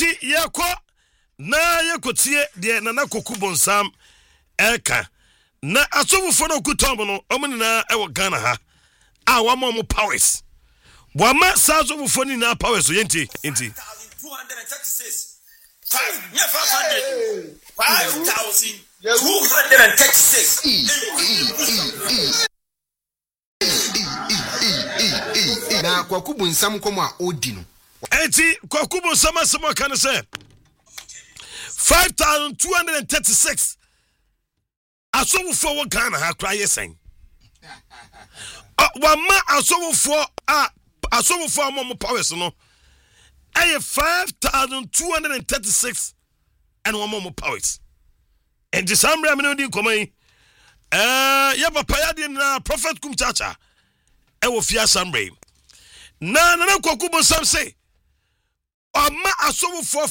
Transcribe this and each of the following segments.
enti yɛkɔ na yɛkɔtie deɛ Nana Kwaku Bonsam ɛka na asɔfofo no kutom no ɔmo nyinaa ɛwɔ Ghana ha a wɔma ɔmo powers wɔma saa asɔfofo no nyinaa powers so yɛnti 236 5,236 na Kwaku Bonsam komo a odi no enti Kwaku Bonsam asɛm aka no sɛ 5,236 asɔfofo wɔ Ghana ha kra yɛ sɛn wɔma asɔfofo a mo powers no ɛyɛ 5,236 and wɔma mo powers enti saa mmerɛ me no di nkɔmɔ yi yɛ papa yɛ na Prophet Kum Chacha ɛwɔ fia sambre na Nana Kwaku Bonsam say ɔma asɔfofo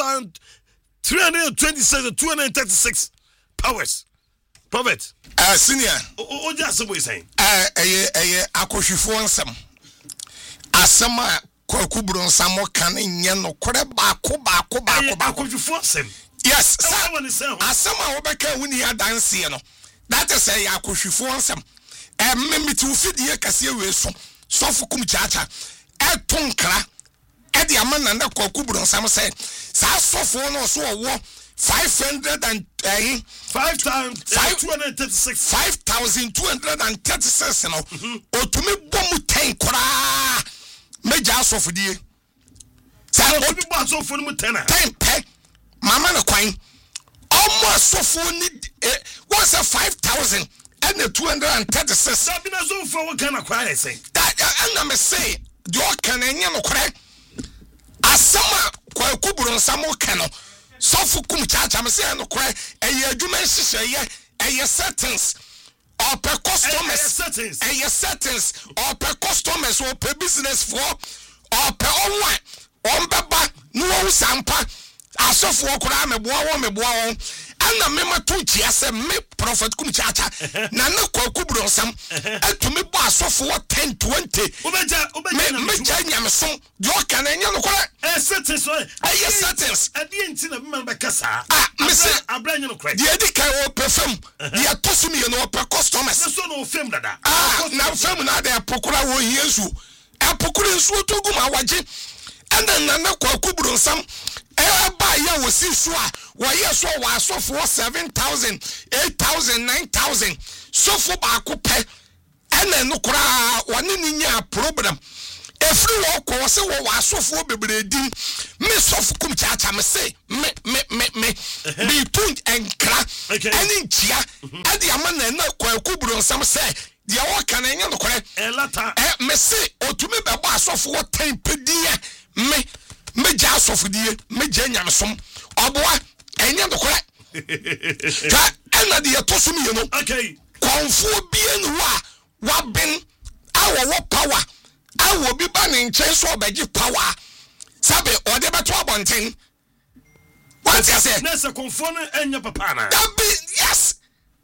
5,326 and 236 powers. Prophet. Senior. O just what you saying? Akohwifo nsɛm. Asɛm a Kwaku Bonsam kan nyɛ no kore baako. Akohwifo nsɛm. Yes. Asɛm a wobɛka wuni adanse no. That is akohwifo nsɛm. Mmeti ufidie kase we so. Sɔfo Kum Chacha. Ɛtonkra. Ɛde ama Nana Kwaku Bonsam sɛ saa sɔfo no so ɔwɔ 5,236 no otumi bomu 10 koraa meja asofodie sa otumi bo asofo no 10 pe mama na kwan omo asofo ni what's a 5,000 and 236 sabi na asofo wo kana kwa ya say that and me say do kana nya no kore asama Kwaku Bonsam kana Sɔfo Kum Chacha me say no kora ɛyɛ adwuma hyehyɛ ɛyɛ settings or per customers settings or per customers or per business for or per online on baba no sampa asofo kora me boa won ana me mato chia se me Prophet Kum Chacha Nana Kwaku Bonsam atumi bo asofo 10 20 meja nyamso do kan enya no kora settings settings ade enti na me be kasa me say abranyo no kora de di kai o perfume de atosumi ye no per customers so no film dada na film na de apokora wo Yesu apokora nsu otogu ma waje ana Nana Kwaku Bonsam ba ya wo si so a wo ye so wa asofo 7,000 8,000 9,000 sofo ba ko pe ana no kora woni ni nya problem efri wo ko se wo wa asofo bebredi me sofo Kum Chacha me say me tun enkra ani ntia ade ama Nana Kwaku Bonsam say dia wo kan nya no kora me say otumi be bo asofo 10 pedie meja asofodie meja nyamsom oboa enya dokora ka ena de yetosum ye no okay konfo bie no wa ben awo power awo bi ba ne nchen so obeji power sabe ode beto abonten what you say na se konfo no enya papa na yes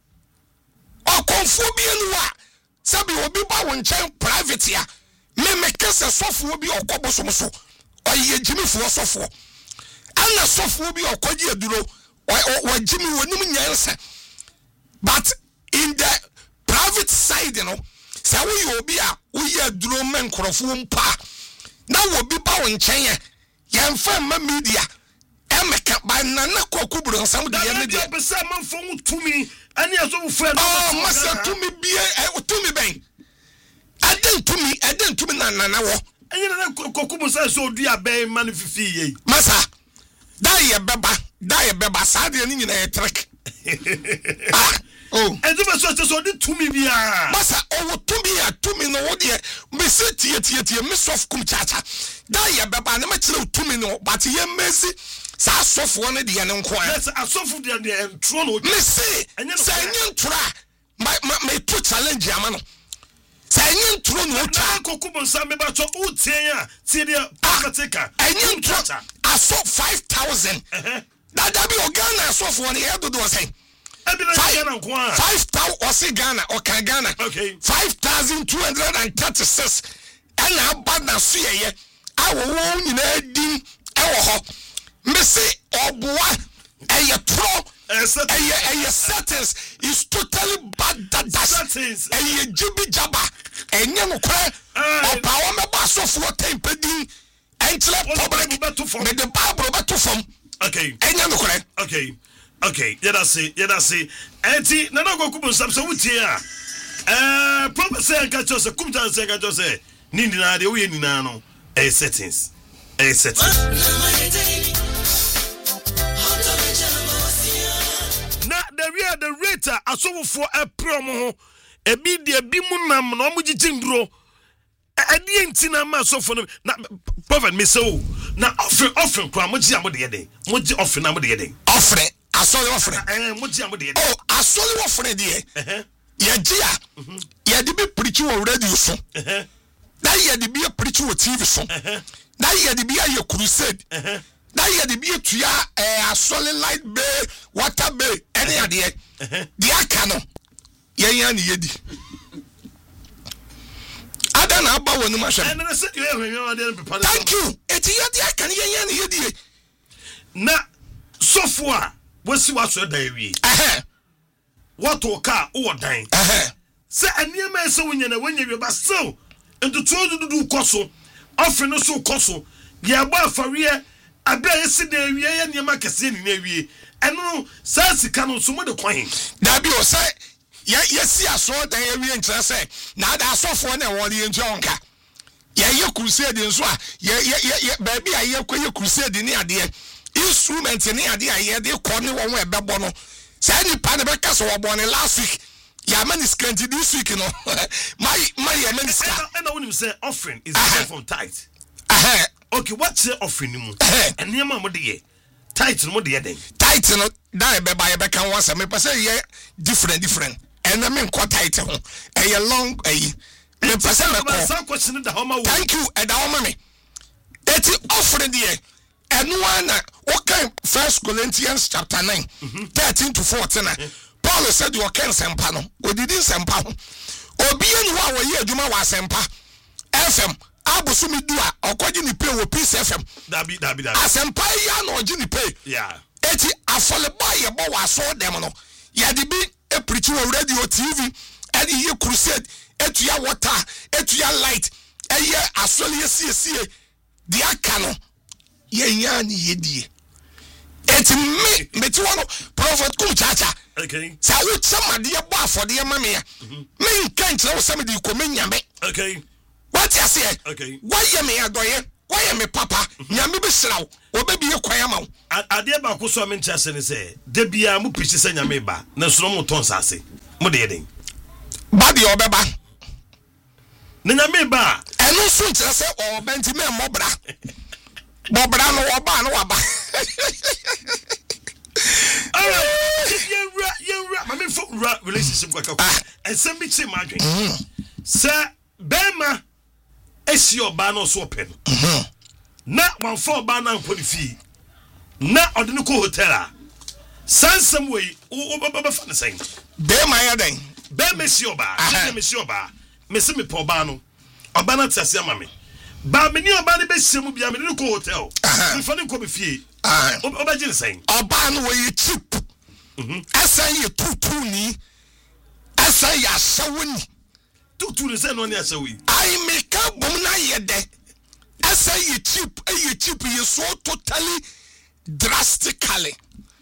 o konfo bie no sabe obi ba wo nchen private ya me kese sofo bi okobosom so oye jimi fo sofo ana sofo bi okoji aduro o jimi wonim nyansa but in the private side you know say we obi a we aduro men krofo mpa na wo bi ba wo nchen ye yemfa ma media emeka ba Nana Kwaku Bonsam de ye ne de be say manfo tumi ani asofo e no masa tumi bie tumi ben eden tumi na wo enye na Kwaku Bonsam so odua ben man fifi ye masa da ye beba sa de ni nyina ye trek enzo be so de tumi bia masa o tumi no wo de me se tie me sof Kum Chacha da ye beba na ma kire tumi no but ye mezi sa asofo ne de ye ne nko yes asofo de entro no me se enye ntura me to challenge ama no sa enye nturo no Nana Kwaku Bonsam me ba to utien a tie de patika enye nturo aso 5,000 da bi Ghana asofo ne ye dodo say 5,000 or say Ghana or Ghana okay 5,236 and abada so ye awo wo nyina din e wo ho say oboa tro settings is totally bad that settings jibi jaba enye no kra opa wo me ba so for tempedin entle public me the Bible beto fom okay enye no kra okay yeda say enti na na goku bun sam so wutie a prophet say nka cho say kumta say nka cho say ni na de wo ye ni na no settings na the rate asowofo eprom ho ebi de bi mu nam na omo gigindro ade entina ma asofo no na prophet me say na offering kwa mo gi amode yeden mo gi offering amode yeden offering asole offering mo gi amode yeden asole offering de ye gia ye de bi preach wo radio so na ye de bi preach wo TV so na ye de bi aye crusade na ye de bi etua asole light bay water bay any ade de aka no ye yan ye di ada na aba wonu ma hwe and I said you have thank you eti ye de aka ne ye yan ye di na sofo wasi waso da ewie what to car o dan say aniema ese wonya na wonya wi ba still into do koso ofre no so koso ye agba afare abia yesi da ewie ye niema kese ni na ewie eno sa sika no so mo de kwan da bi o say yesi aso dan ewie nkyere say na da asofo na won ye ntua onka ye crusade nso a ye ba bi a ye koye crusade ni ade instrument ni ade a ye de ko ne won ebebo no say ni pa ne be ka so wo born last week ya mani scanty this week no my ya mani scan and I want say offering is different from tithe okay what's the offering mu and niam mo de ye tithe mo de ye den tithe no da be ba ye be kan wan say me pese ye different and I mean ko tithe ho e long me pese me ko some question da homa thank you and da homa me eti offering de and one okay 1 Corinthians chapter 9 13 to 14 Paul said you can sempa no we didn't sempa obi enu wa wo ye adwuma wa sempa FM abosumi du a okoji ni pay wo Peace FM dabi asempa ya na oji ni pay yeah eti afole boy ye bo wa so dem no ya de bi e preach wo radio TV and ye crusade etu ya water etu ya light eye asole ye sie di aka no ye nya ni ye die eti me ti wono prophet kum chacha okay sa wo chama de bo afode ye mame ya me nkan kire wo same de ko me nyame okay what you say okay why ye me adoye why ye me papa nyame be siraw obebi ye kwan ama ade ba ko so me nchase ne say de bia mu pichi se nyame ba na soro mu ton sase mu de yeden ba de obeba na nyame ba eno so nchire se obenti me mobra bobra no oba no waba yeah mama fo relationship kwa ka and some big say madwen sir bema esi oba no so open na one for oba na nko fi na ode no ko hotel a sansam we o fa ne sen bema ya den bema esi oba esi oba me se me po oba no oba na tase ama me ba me ni oba ne be semu bia me ne ko hotel me fa ne ko be fie oba jin sen oba no we cheap asan ye tutu ni asan ya sawoni tutu ne sen no ne asawi I make up bom na ye de asan ye cheap ye so totally drastically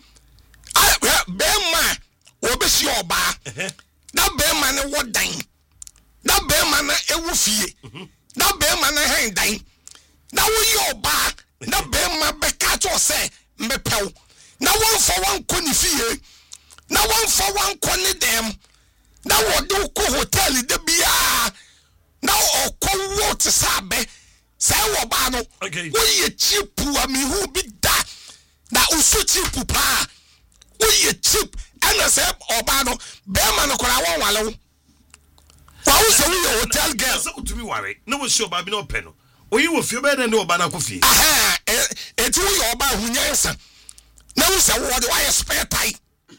bema obesi oba da bema ne wodan da bema na ewu fie da bema na hen dan na wo ye oba na bema be ka to se mbepew na won for wan ko ni fie na won for wan ko ni dem na wo do ko hotel de bia na okwo wo te sabe say wo ba no wo ye cheap ami hu bi da na usu cheap pa wo ye cheap ana say oba no bema no kora won wale wo wa so wo hotel girl so to me worry no wo show ba bi no pe no oyi wo fie be den de oba na ko fie eti wo ye oba hunyansa na wo say wo de why spare tie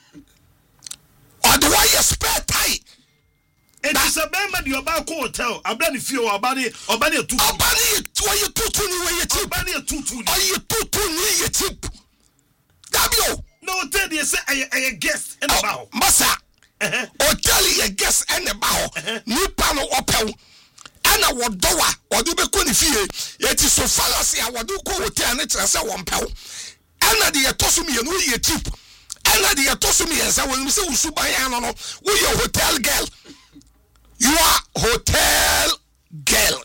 or the why spare tie it is a bema di oba ko hotel abra ni fie oba ni tutu oba ni wo ye tutu ni we ye cheap oba ni tutu ni o ye tutu ni ye cheap Dabio. No hotel they say a guest in the bow. Masa. Hotel ye guest and the bow. New panel opel. Ana wodowa wode be ko ni fie yeti so fallacy a wode ko hotel ne tira se won pew ana de yetoso me no ye cheap ana de yetoso me yensa won se usuban an no wo ye hotel girl, you are hotel girl.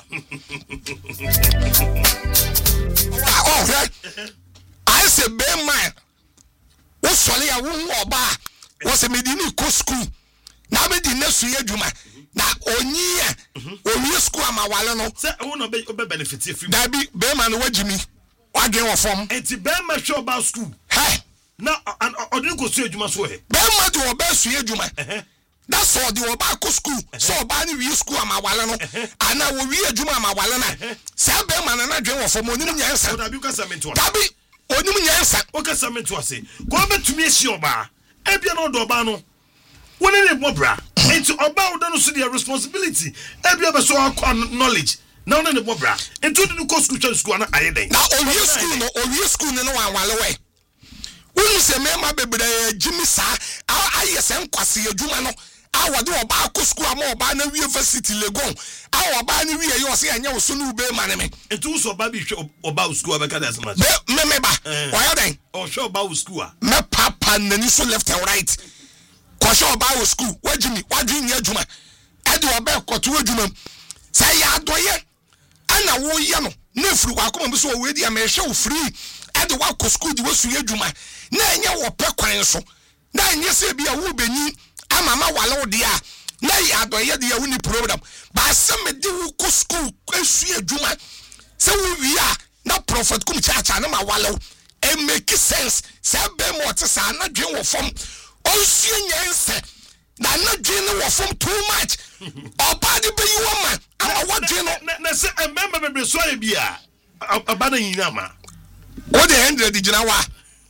Oh right, I say be man wo sole ya wo oba wo se medini ko school na me di nesu ye adwuma na onye onye school amawale no say who no be benefit free da bi be man no wagimi wage wo form enti be ma show about school hey na odin ko su adwuma so he be ma de oba su adwuma that's all the oba ko school so oba ni wi school amawale no ana wo wi adwuma amawale na say be man na dwen wo form onim nyansa da bi ka samento da bi onim nyansa o ka samento ase ko betumi ehie oba ebia no do oba no woni ne bobra enti oba wo no so their responsibility ebia be so knowledge na woni ne bobra enti do ko school na ayeden na owie school no wanwale we wonu se mema bebre jimi sa aye se nkwase adwuma no awode oba ko school ama oba na university legon oba ni wie ye o se anya wo so no ube ma ne me enti wo so oba bi hwe oba school abeka da sama me ba oyoden o hwe oba school me papa nani so left and right kwasho oba school wajimi wadwin ya adwuma ede oba koto adwuma say ya adoye ana wo ye no na furu akoma bi so wo wedi amehwe wo free ede wa ko school di wasu adwuma na enye wo pe kwan so na enye se bia wo benyi amama wale wo dia na ya adoye de ya woni program ba se me di wo ko school asu adwuma se wo wi a na prophet kum chacha na ma wale e make sense se be mo te sa na dwen wo fom onsie nyense na na dwen wo fom too much oba de be yi wo ma ama wo dwen no na se member bebre so ya bia abana nyina ma what the 100 gina wa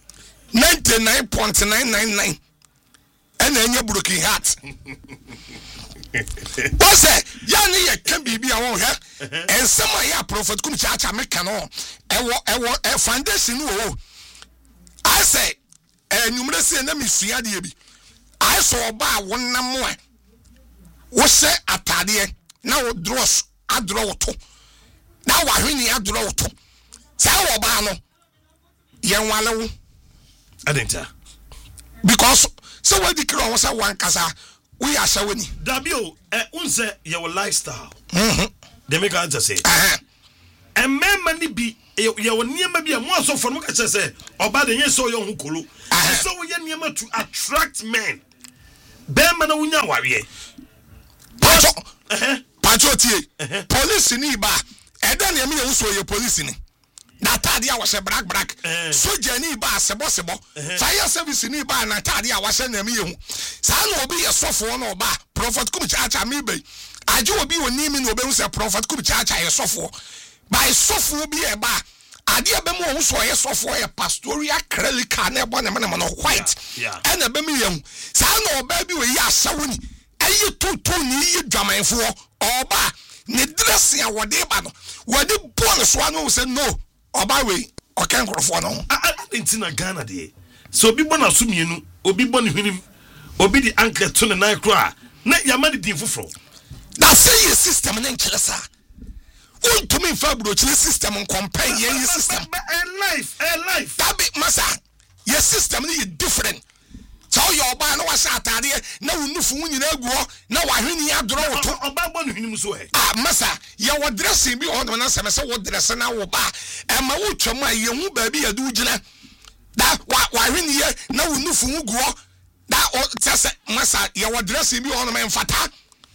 99.999 and enye broken heart what's that ya ni ye kan bibi a won he en sama ya prophet kum chacha meka no e foundation wo I say enumre se na misua de bi I saw ba wonam a wo se atade na wo dross adro wo to na wa hwini adro wo to say wo ba no yen wale wo adenta because so we declare we say one kasa we are shawani dabio unse your lifestyle they make answer say and member ni bi ye niema bi mo so for mo ka say oba de yen so yo hukolo so we ye niema to attract men be man na wunya wawe pacho tie police ni ba eda na me ye so ye police ni na tade a wase black soldier ni ba sebo fire service ni ba na tade a wase na me ye hu sa na obi ye sofo na oba prophet kum chacha me be aje obi oni mi na obe hu se prophet kum chacha ye sofo by sofo bi e ba ade be mo hu so ye sofo ye pastoral clerical na ebo na me no white and be me ye hu sa na oba bi we ye asawoni ayi toto ni ye dwamanfo oba ne dress ya wode ba no wode bon so anu se no oba we okan krofo no adentina Ghana de so obi bona so mienu obi boni hwinim obi di anchor to ne na kro a na yama de din foforo na say your system na nkyele sa to me fa bro chile system compare your system life that be masa your system is different so your ba no was atade na unufu nyina aguo na wahwini adoro woto oba bonu hwinim so he masa ye wo dressing bi on na seme se wo dress na wo ba e ma wo twam a ye hu ba bi ya du gina da wahwini ye na unufu nguo da tese masa ye wo dressing bi on ma mfata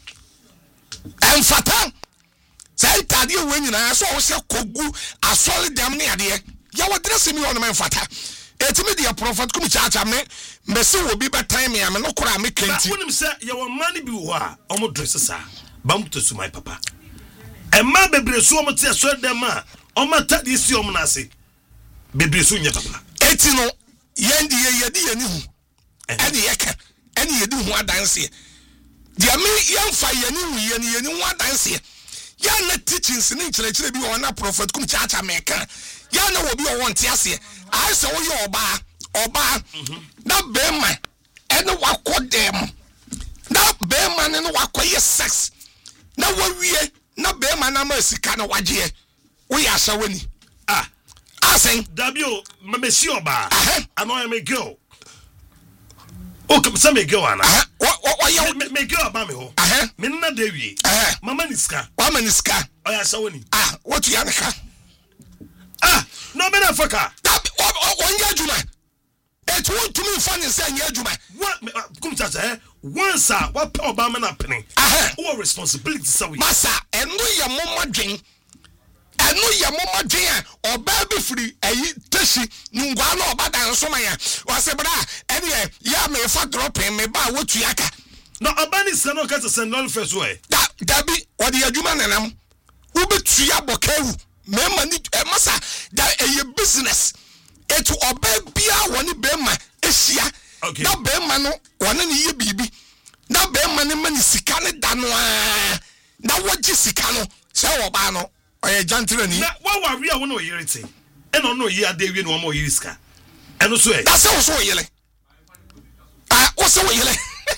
say tade we nyina so wo se kogu asole dem ne ade ye wo dressing bi on ma mfata etimi dia prophet kum chacha me se wo bi ba time me no kora me kenti wonim se ye wo mani bi wo a omo dress sa bam to su my papa e ma bebre so omo te so dem a omo tade si omo na ase bebre so nya papa eti no yendi ye de ye ni hu ene ye ka ene ye di hu adanse dia me yemfa ye ni hu ye ni hu adanse ya na teachings ni kire bi wo na prophet kum chacha me ka ya na wo bi wo nte ase ai se wo ye oba oba na bema ene wakọ dem na bema ne no wakọ sex na wawie na bema na ma sika na wagye we ya shawani asen Dabio mamesi oba ano me girl okay some me girl ana me girl ba me ho me na dewie mama niska oya shawani what you yanka no me na faka onye adwuma it won't to me funny say nye adwuma what come chacha once what oba me na pene what responsibility say we masa eno ye momadwen eno ye momadwen oba be free ayi tashi ngwa na oba dan so man ya wase bra ene ya me fa dropping me ba wotu yaka no oba ni se no ka se no first way da bi odi adwuma nanam wo betu ya bokawu me mani masa da eye business etu oba bia woni be ma ehia na be ma no woni ne ye bibi na be ma ne mani sika ne da no na wogi sika no se wo ba no oye jantre ni na wa wi a woni oyirete e no no yi adewie no mo oyiriska eno so e da se wo so oyele wo so oyele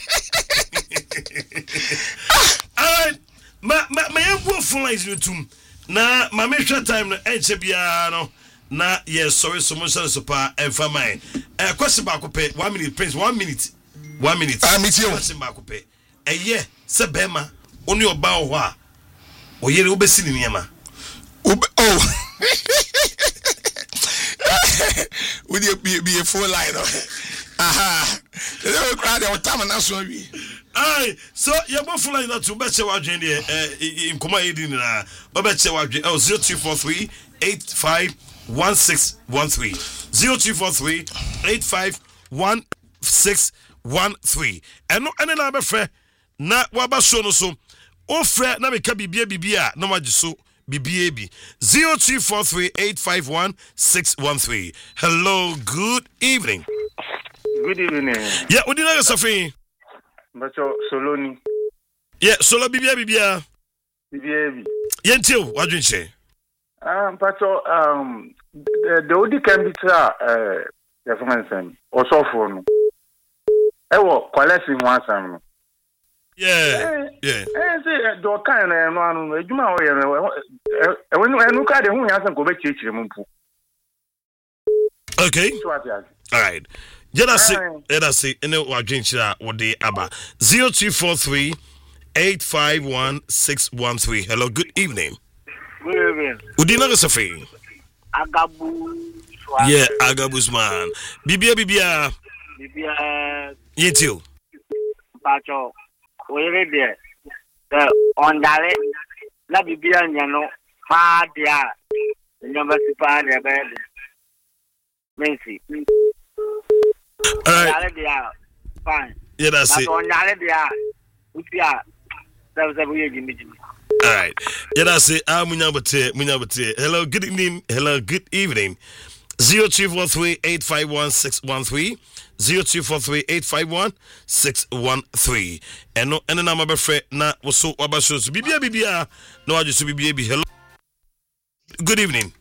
ma yengu flies youtube na ma me hwe time no enche bia no na yes sorry so much so pa enfa mine question back up 1 minute prince 1 minute question back up eye se bema oni oba ho a oyere obesi ni niema would you be a full line they crowd your time na so wi so you go full line to be che wadwen de in koma edi na obe che wadwen 0243 851613 0243 851613 eno ene na be frɛ na waba so no so o frɛ na me ka bibia na waje so bibia bi 0243 851613 hello good evening. Good evening. Yeah, we didn't Sophie. Bacho Soloni. Yeah, Solo Bibia. Bibia. Yentil, what do you say? Bacho the Odi can be the French also for no. Ewo collecting one sam. Yeah. Say do kind no ejuma o ye when enu ka de hu yan san ko be chichire mu pu. Okay. All right. Let us see. And what drink what they aba 0243 851613. Hello, good evening. Good evening. Udina Sophie. Agabu. Yeah, Agabus man. Bibia. Yentil. Pacho. We read there. The on dale. La Bibia nyano. Pa dia. Nyamba si pa dia bebe. Mensi. All right. Fine. Yeah, that's it. All right. Yeah, that's it. Munyabate. Hello, good evening. 0243 851613. 0243 851613. And no, and I'm a friend. Na was so about shows. Bibia. No, I just be hello. Good evening.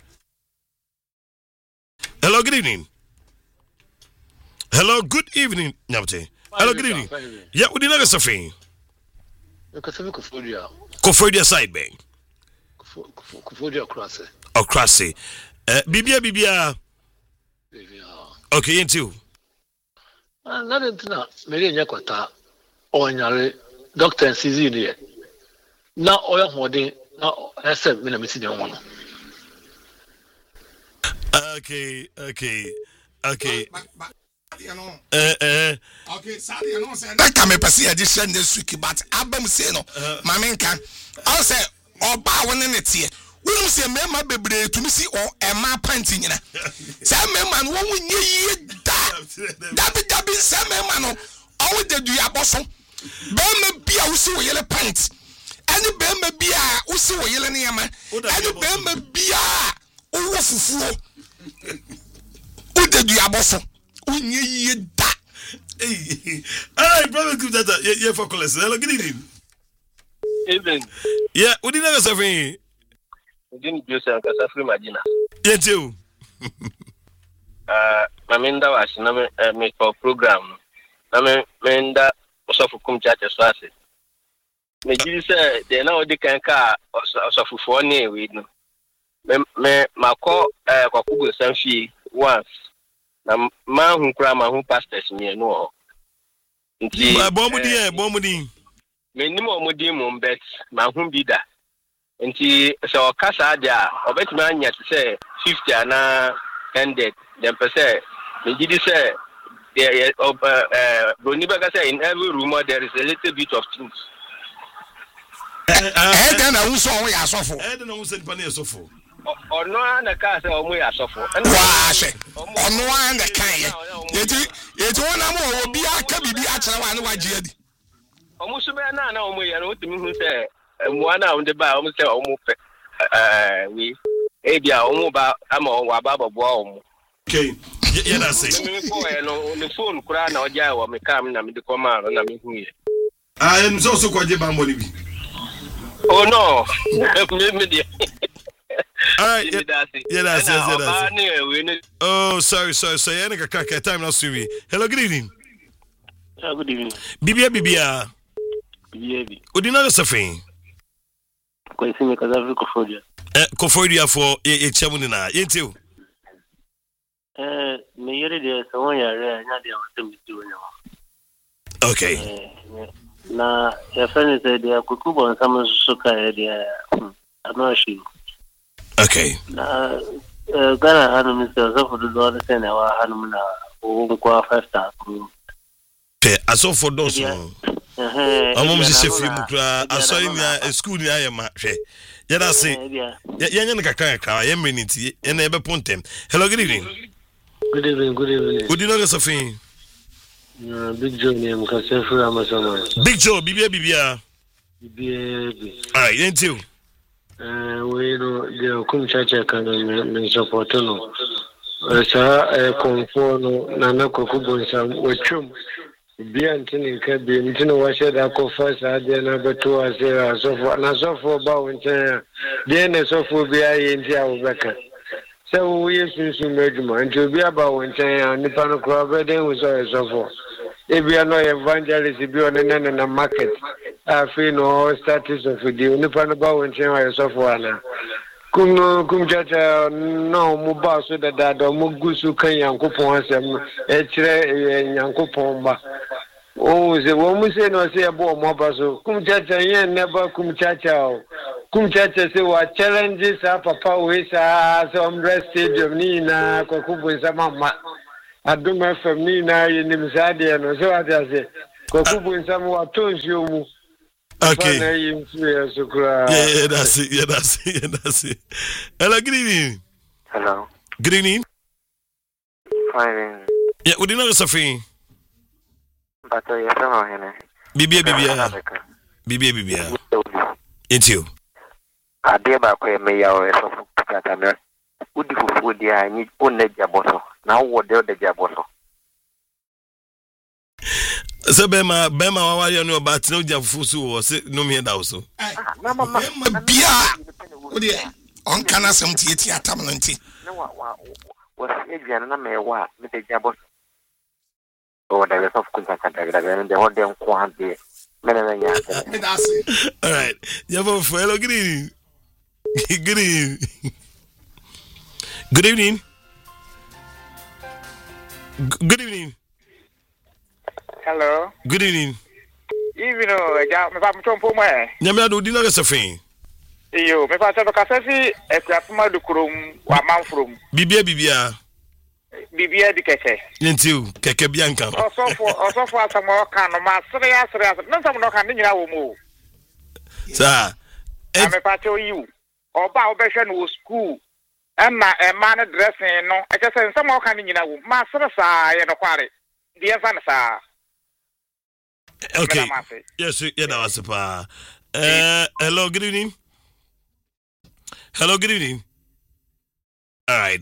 Hello, good evening. Hello, good evening, Nyabate. Hello, good evening. Yeah, we didn't get Sophie. Kofodia side, bang. Kofodia Krasi. Oh, Krasi. Bibia. Okay, into. Nothing to know. Mary Yakota. Or Yari. Doctor and Caesar. Now, all holding. Now, I said, when I'm missing one. Okay. You know. Okay, sorry, you know, say that can be perceived addition this week, but Abam say no. Maminka, I'll say, or bow one in it here. We don't say, Mamma Bebre to me see or a ma panting. Sam man, one we ye that be Sam man, all the Diaboson. Bama be a Usu yellow pants. Any Bama be a Usu yellow Niama. Any Bama be a Ufu. What the Diaboson? Hey, brother, good that. Yeah, for calling. Hello, good evening. Evening. Yeah, we didn't have Sophie. We didn't use a Casafri Magina. Yeah, too. Maminda was me for program. Maminda was of kum chat as well. Me say they now the can car of for near we no. Me mako kwakubu sanfi once. Na man who cram who pastors me no. Nti bomudi. Me ni mo mudi mo bet ma hu bi da. Nti so kasa dia obetimi anya te say 50 ana 100 then per se me gidi say there Broniba say in every room there is a little bit of truth. Then I will saw we are so for. Then I will send Pani so for. Or no one can say we are so for. Wash on one the kind. Yet one more be a cabi actually one wajid. Almost na na omo ya no timi hu say one on the bar almost say omo we ebia omo ba ama wa baba bo omo. Okay. Yeah, that's it. Me no the phone kura na oja wa me kam na me de koma na me hu ye. And so kwaje ba money bi. Oh no. Me all right. Yeah, that's it. Oh, sorry. Any kaka time now Suvi. Hello, good evening. Good evening. Bibia. Udina Safin. Kwesi me kaza Kofodia. Kofodia for chamunina. Yentiu. Me yere de so ya re nya de awate mi ti onyo. Okay. Na ya friend said they akukubo nsam suka ya de anoshi. Okay. Na Ghana hanu Mr. Zafo do do say na wa hanu na o kwa 5 star. Aso for those. Amom se free mu kra aso ni school ni ayema hwe. Ya da say. Ya nya nkaka ka ya mreniti na ebe pontem. Hello, good evening. Good evening. Good evening, Safin. Big Joe ni mkase free amasama. Big Joe bibia. All right, into. We know the kum chacha kana me support no. Sa konfo no na kokubo nsam wachum. Bia ntini nka bi ntini wa sheda ko fasa de na beto asera sofo ba wonche de ne sofo bia ye nti a wobeka. So we sunsun meduma nti obi aba wonche ya nipa no kro be den wo so sofo. Ebi ano evangelist bi onene na market. Afi no status of the nipa no ba wonche ya sofo ana. Kum chacha no mu ba so da mu gusu kan yankopon asem e kire yankopon ba. Oh, ze wo mu se no se ebo mo ba so kum chacha yen never kum chacha. Kum chacha se wa challenges papa we sa some stadium ni na kokubu nsama ma adum fm ni na yenim sade no so ati ase kokubu nsama wa tonsuo mu. Okay. Yeah, that's it. Hello, good evening. Hello. Good evening. Fine. Yeah, we didn't know Safin. But you don't know Bibia. It's you. I did back where me or so Katana. Would you food the I need one jaboso. Now what the jaboso? So Bema wa you know about no jafusu or no me da so. Bia. On kana 78 atamnanti. No was Adrian na me wa me the jaboso. Oh, there is of Kunta and the whole damn quantity. All right. You have a fellow good evening. Good evening. Good evening. Good evening. Hello. Good evening. Even though me pam chompo mo Nyame do di na Safin. Iyo me pa se ka se ekwatuma do krom wa manfrom. Bibia. Bibia di keke. Yentiu keke bianca. Osofo asamo kan no ma sere no sam no kan ni nyira wo mu. Sa. Me pa cho you. Oba obehwe no school. Emma man dressing no. E ke se sam kan ni nyira wo. Ma sere sa ye no kware. Di e fa na sa. Okay. Yes, yeah, that was pa. Hello, good evening. Hello, good evening. All right.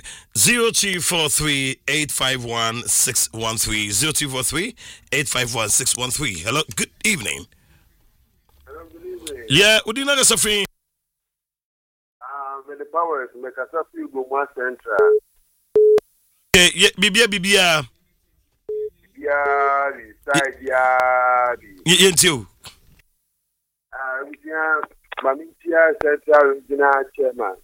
0243-851-613. 0243-851-613. Hello, good evening. Hello, good evening. Yeah, would you know the Safin? The powers make us up you go more central. bibia yentio Mamitia Central Regional Chairman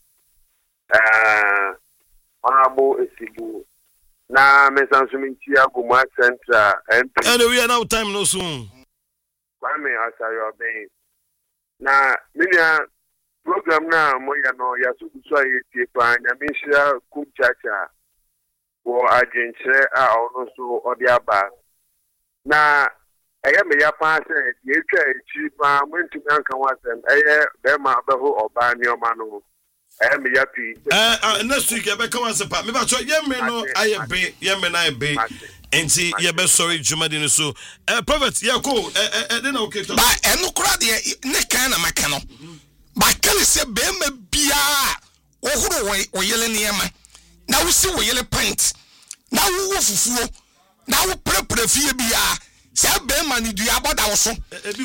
Honorable Esibu na Mesansumintia Guma Central MP and we are now time no soon Kwame Asayo Bay na minia program na moya no yasukuswa yetie pa nyamishira kumchacha wo agentre a ono so odiaba na eye me ya pa se ye twa echi pa mwentu anka wasem eye be ma beho oba ni oma no eye me ya pi next week be come answer pa me ba so ye me no aye be ye me na be enti ye be sorry jumadi no so prophet ye ko dey na okay to ba enu kura de ne kan na maka no ba kale se be ma bia ohuru wo yele niema na wo si wo yele pint na wo fufuo na wo prepare fie bia se be ma ni dua boda wo so ebi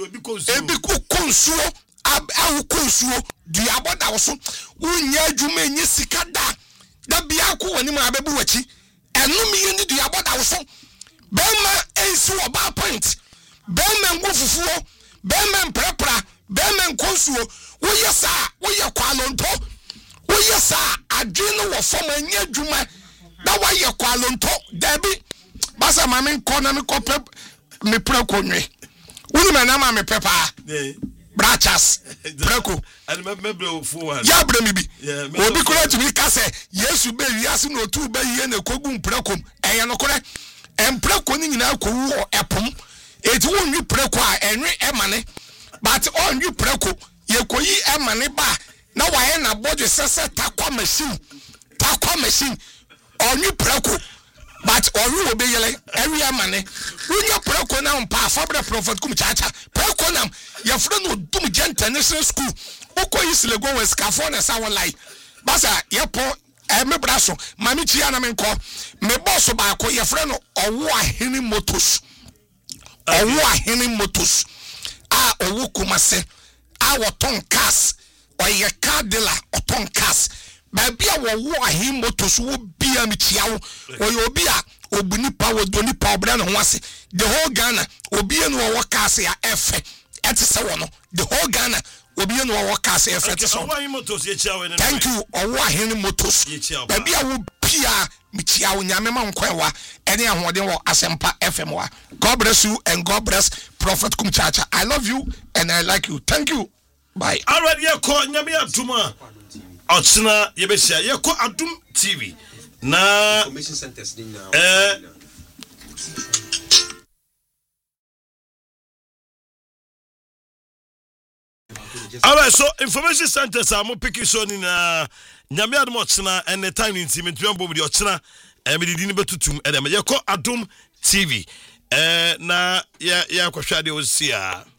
konsuo awu konsuo dua boda wo so unya adwuma enye sika da bia ko wani ma bebu wachi enu mi ni dua boda wo so be ma ensi wo ba point be ma ngo fufuo be ma prepare be ma konsuo wo yesa wo ye kwalonto wo yesa adwene wo fam anya adwuma da wa ye kwalonto dabi basa mama nko na me kope me preko nwe woni me na ma me pepa brachas preko and me bro fu one ya bra mi bi obi kura tumi ka se yesu be wiase no tu be ye na kogu preko eye no kore empreko ni nyina ko wo epom eti wo nwi preko a enwe emane but on nwi preko ye koyi emane ba na wa ye na bodwe sese takwa machine onyu preko but oru obeyele area mane unya preko na mpa fabra prophet kum chacha preko nam ya fro no dum international school ukoyi silego west california sawolai basa yepo me braso mami chia na menko me boss ba ko ya fro no owo ahini motos a owo kumase a woton cars oye car dealer oton cars babia wo ahim motos wo bia mi chiawo wo obi a obuni pa wo doni pa obra no wase the whole Ghana obi enu wo cars ya efe etise wo no the whole Ghana obi enu wo cars efe etise wo ahim motos ye chiawo ne thank you owo ahim motos babia wo bia mi chiawo nyame ma nkwewa ene ahoden wo Asempa FM wa. God bless you and God bless Prophet Kumchacha. I love you and I like you. Thank you. Bye. Alright, ye ko nyame atuma Ochina yebesia ye ko Adum TV na information centers din now. Alright, so information centers are mo picky so ni na nyame adum ochina and the time in team ntua mbom di ochina me di ni betutum edem ye ko Adum TV na ya kwahwa de osia